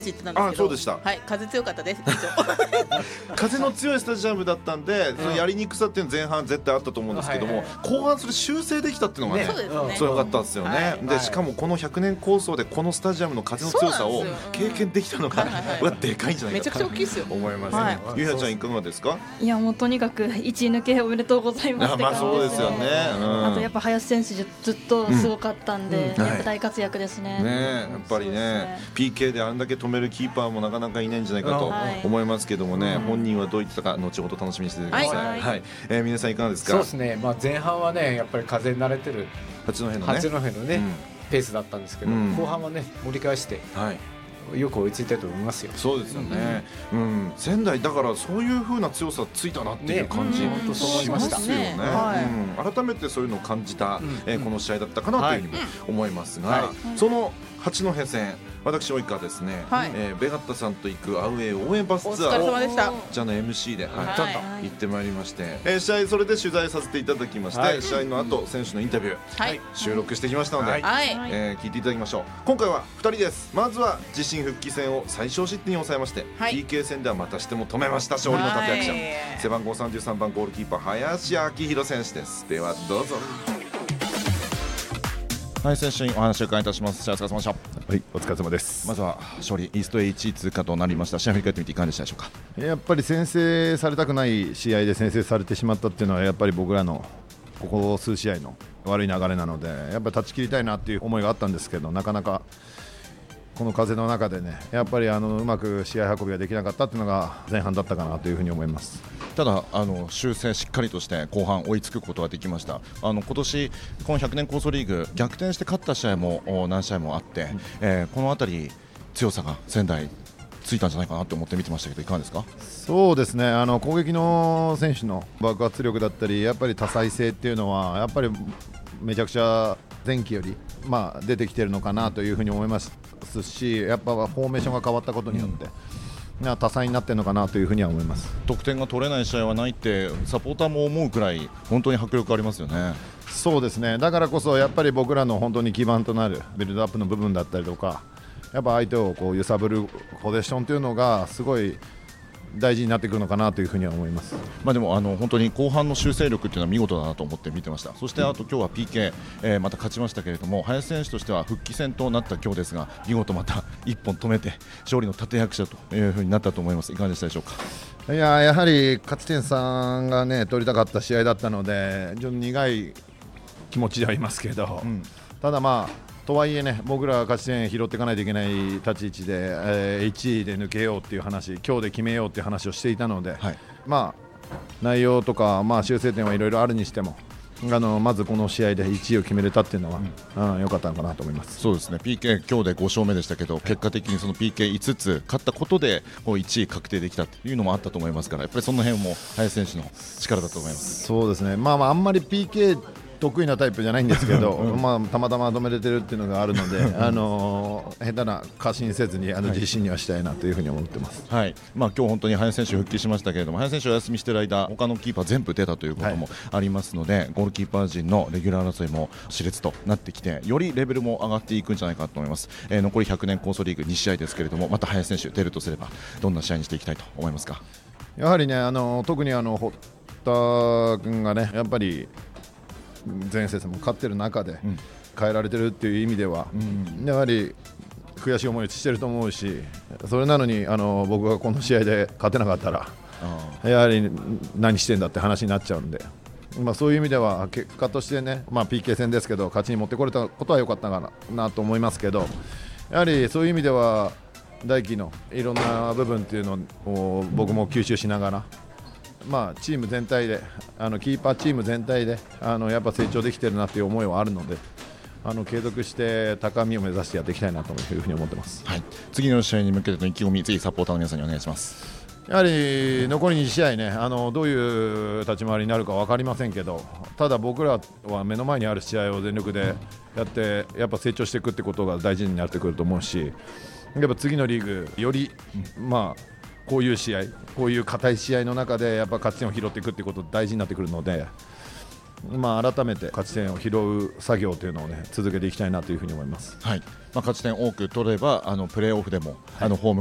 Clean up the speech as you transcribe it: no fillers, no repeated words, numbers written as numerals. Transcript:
言ってたんですけど、 そうでした。 はい、風強かったです。 風の強いスタジアムだったんで、そのやりにくさっていうの前半絶対あったと思うんですけども、後半それ修正できたっていうのがね、そう良かったですよね。でしかもこの100年構想でこのスタジアムの風の強さを経験できたのがでかいんじゃないかとめちゃくちゃ大きいですよ。 思いますね。ゆひなちゃんいかがですか？ いやもうとにかく1位抜けおめでとうございますって感じですね。 そうですよね。 あとやっぱ林選手ずっとすごかったんで、やっぱ大活躍ですね。 やっぱりね PK であんだけ止めるキーパーもなかなかいないんじゃないかと思いますけどもね、本人はどう言ってたか後ほど楽しみにしてください。はい、皆さんいかがですか？ そうですね、前半はねやっぱり風に慣れてる八戸のねペースだったんですけど、後半はね盛り返してよく追いついたと思いますよ。 そうですよね。仙台だからそういう風な強さついたなっていう感じしますよね。改めてそういうのを感じたこの試合だったかなというふうにも思いますが、その八戸戦、私及川ですね、ベガッタさんと行くアウェー応援バスツアーをじゃあの MC で行ってまいりまして、試合それで取材させていただきまして、試合の後選手のインタビュー収録してきましたので聞いていただきましょう。今回は2人です。まずは自身復帰戦を最小失点に抑えまして PK 戦ではまたしても止めました勝利の立役者、背番号33番ゴールキーパー林明宏選手です。ではどうぞ。はい、選手にお話を伺いいたします。お疲れ様でした。 はい、お疲れ様です。 まずは勝利、イーストへ1位通過となりました。試合を振り返ってみていかがでしたでしょうか？ やっぱり先制されたくない試合で先制されてしまったっていうのはやっぱり僕らのここ数試合の悪い流れなので、やっぱり断ち切りたいなっていう思いがあったんですけど、なかなかこの風の中でね、やっぱりうまく試合運びができなかったっていうのが前半だったかなというふうに思います。 ただ修正しっかりとして後半追いつくことができました。今年この100年構想リーグ逆転して勝った試合も何試合もあって、この辺り強さが仙台ついたんじゃないかなと思って見てましたけどいかがですか？ そうですね、攻撃の選手の爆発力だったりやっぱり多彩性っていうのはやっぱりめちゃくちゃ前期より出てきてるのかなというふうに思いますし、やっぱフォーメーションが変わったことによって、多彩になってるのかなというふうには思います。 得点が取れない試合はないってサポーターも思うくらい本当に迫力ありますよね。 そうですね、だからこそやっぱり僕らの本当に基盤となるビルドアップの部分だったりとか、やっぱ相手を揺さぶるポゼッションというのがすごい大事になってくるのかなというふうには思います。 でも本当に後半の修正力というのは見事だなと思って見てました。そしてあと今日は PK、また勝ちましたけれども、林選手としては復帰戦となった今日ですが見事また1本止めて勝利の立役者というふうになったと思います。いかがでしたでしょうか？ やはり勝ち点3がね取りたかった試合だったので非常に苦い気持ちではいますけど、ただとはいえね、僕らは勝ち点拾っていかないといけない立ち位置で、1位で抜けようっていう話、今日で決めようっていう話をしていたので、内容とか、修正点はいろいろあるにしてもまずこの試合で1位を決めれたっていうのは、良かったのかなと思います。 そうですね、PK 今日で5勝目でしたけど、結果的にその PK5 つ勝ったことで1位確定できたというのもあったと思いますから、やっぱりその辺も林選手の力だと思います。 そうですね、あんまり PK得意なタイプじゃないんですけど、たまたま止めれてるっていうのがあるので下手な過信せずに自信にはしたいなというふうに思ってます。 今日本当に林選手復帰しましたけれども、林選手お休みしている間他のキーパー全部出たということもありますので、ゴールキーパー陣のレギュラー争いも熾烈となってきて、よりレベルも上がっていくんじゃないかと思います。残り100年構想リーグ2試合ですけれども、また林選手出るとすればどんな試合にしていきたいと思いますか？ やはりね、特に堀田君がね、やっぱり前節も勝ってる中で変えられてるっていう意味では、やはり悔しい思いしてると思うし、それなのに僕がこの試合で勝てなかったらやはり何してんだって話になっちゃうんで、そういう意味では結果としてね、PK 戦ですけど勝ちに持ってこれたことは良かったかなと思いますけど、やはりそういう意味では大輝のいろんな部分っていうのを僕も吸収しながら、チーム全体でキーパーチーム全体でやっぱ成長できてるなという思いはあるので、継続して高みを目指してやっていきたいなというふうに思ってます。 次の試合に向けての意気込み、ぜひサポーターの皆さんにお願いします。 やはり残り2試合ね、どういう立ち回りになるか分かりませんけど、ただ僕らは目の前にある試合を全力でやってやっぱ成長していくってことが大事になってくると思うし、やっぱ次のリーグよりこういう試合、こういう硬い試合の中でやっぱ勝ち点を拾っていくってこと大事になってくるので、 改めて勝ち点を拾う作業というのをね続けていきたいなというふうに思います。 はい、勝ち点多く取ればプレーオフでも、ホーム